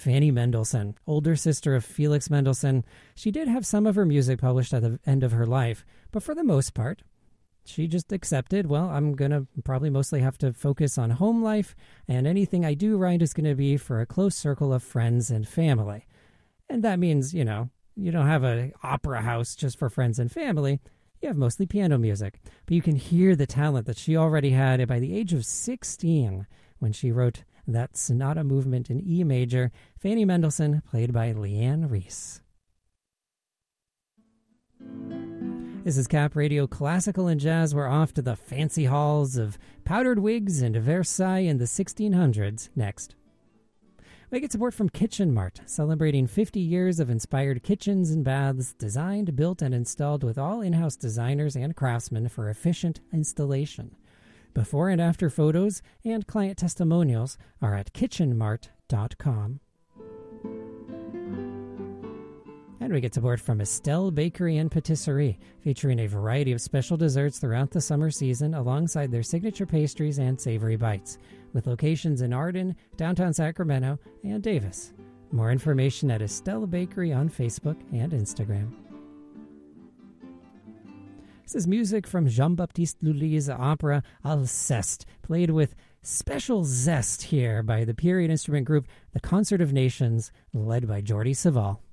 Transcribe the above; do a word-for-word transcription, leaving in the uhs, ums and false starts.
Fanny Mendelssohn, older sister of Felix Mendelssohn. She did have some of her music published at the end of her life, but for the most part, she just accepted, well, I'm going to probably mostly have to focus on home life, and anything I do write is going to be for a close circle of friends and family. And that means, you know, you don't have an opera house just for friends and family. You have mostly piano music. But you can hear the talent that she already had by the age of sixteen when she wrote that sonata movement in E major, Fanny Mendelssohn, played by Leanne Reese. This is Cap Radio Classical and Jazz. We're off to the fancy halls of powdered wigs and Versailles in the sixteen hundreds next. We get support from Kitchen Mart, celebrating fifty years of inspired kitchens and baths, designed, built, and installed with all in-house designers and craftsmen for efficient installation. Before and after photos and client testimonials are at kitchen mart dot com. And we get support from Estelle Bakery and Patisserie, featuring a variety of special desserts throughout the summer season alongside their signature pastries and savory bites, with locations in Arden, downtown Sacramento, and Davis. More information at Estelle Bakery on Facebook and Instagram. This is music from Jean-Baptiste Lully's opera Alceste, played with special zest here by the period instrument group The Concert of Nations, led by Jordi Savall.